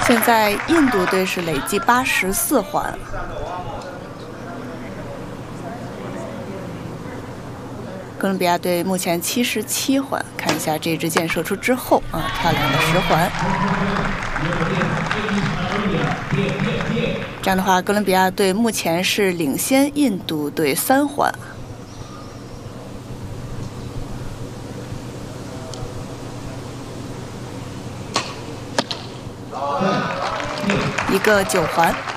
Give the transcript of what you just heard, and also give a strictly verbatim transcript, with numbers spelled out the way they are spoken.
现在印度队是累计八十四环。哥伦比亚队目前七十七环，看一下这支箭射出之后啊，漂亮的十环。这样的话，哥伦比亚队目前是领先印度队三环。一个九环。